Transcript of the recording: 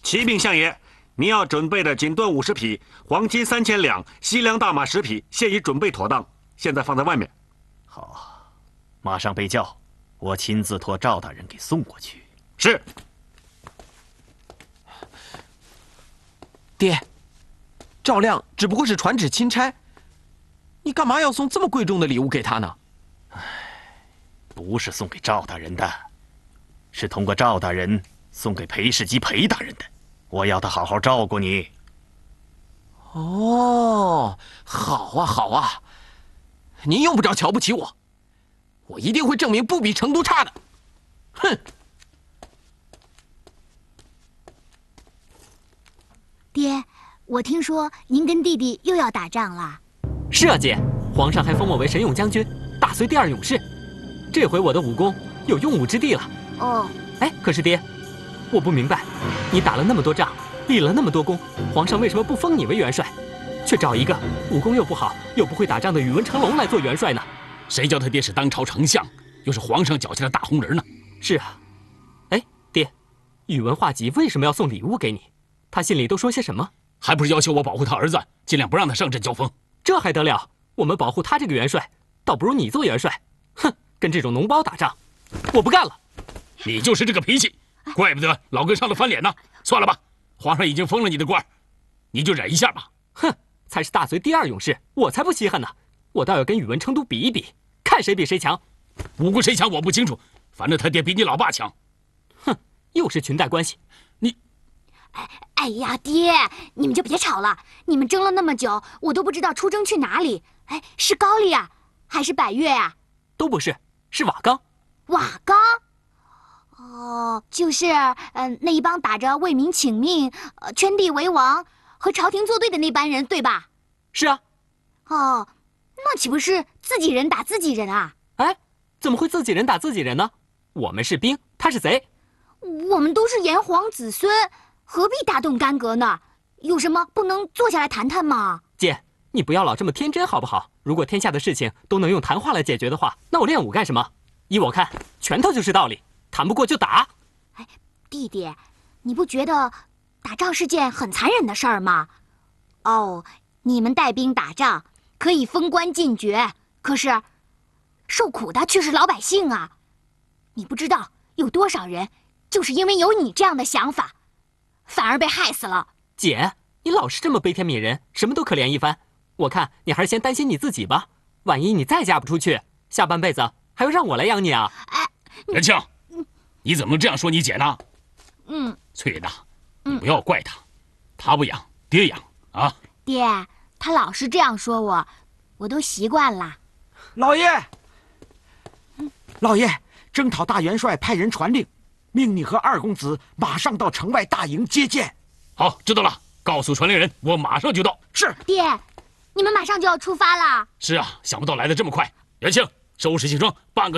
启禀相爷，您要准备的锦缎50匹，黄金3000两，西凉大马10匹，现已准备妥当，现在放在外面。 好，马上备轿，我亲自托赵大人给送过去。 是。 爹，赵亮只不过是传旨钦差，你干嘛要送这么贵重的礼物给他呢？ 不是送给赵大人的，是通过赵大人送给裴世基裴大人的。我要他好好照顾你。 哦，好啊，好啊，您用不着瞧不起我，我一定会证明不比成都差的。哼！ 爹，我听说您跟弟弟又要打仗了。 是啊，姐，皇上还封我为神勇将军，大隋第2勇士。这回我的武功有用武之地了。 哦， 哎，可是爹，我不明白，你打了那么多仗，立了那么多功，皇上为什么不封你为元帅，却找一个武功又不好又不会打仗的宇文成龙来做元帅呢？ 谁叫他爹是当朝丞相，又是皇上脚下的大红人呢？ 是啊，哎，爹，宇文化及为什么要送礼物给你？他信里都说些什么？ 还不是要求我保护他儿子，尽量不让他上阵交锋。 这还得了？我们保护他这个元帅，倒不如你做元帅。哼，跟这种脓包打仗，我不干了。 你就是这个脾气，怪不得老跟上了翻脸呢。算了吧，皇上已经封了你的官，你就忍一下吧。 哼，才是大隋第2勇士，我才不稀罕呢。我倒要跟宇文成都比一比，看谁比谁强。 武功谁强我不清楚，反正他爹比你老爸强。 哼，又是裙带关系。 你， 哎呀，爹，你们就别吵了。你们争了那么久，我都不知道出征去哪里。哎，是高丽啊，还是百越啊？ 都不是，是瓦岗。 瓦岗？哦，就是那一帮打着为民请命、圈地为王和朝廷作对的那班人，对吧？ 是啊。 哦，那岂不是自己人打自己人啊？ 哎，怎么会自己人打自己人呢？我们是兵，他是贼。 我们都是炎黄子孙，何必大动干戈呢？有什么不能坐下来谈谈吗？ 姐，你不要老这么天真好不好？如果天下的事情都能用谈话来解决的话，那我练武干什么？依我看，拳头就是道理，谈不过就打。 哎，弟弟，你不觉得打仗是件很残忍的事儿吗？哦，你们带兵打仗可以封官进爵，可是受苦的却是老百姓啊！你不知道有多少人就是因为有你这样的想法，反而被害死了。 姐，你老是这么悲天悯人，什么都可怜一番。我看你还是先担心你自己吧，万一你再嫁不出去，下半辈子还要让我来养你啊！ 哎， 元庆，你怎么能这样说你姐呢？翠云呐，你不要怪她，她不养，爹养啊！ 爹，他老是这样说我，我都习惯了。 老爷，老爷，征讨大元帅派人传令，命你和2公子马上到城外大营接见。 好，知道了，告诉传令人，我马上就到。 是。 爹，你们马上就要出发了。 是啊，想不到来得这么快。元庆，收拾行装，半个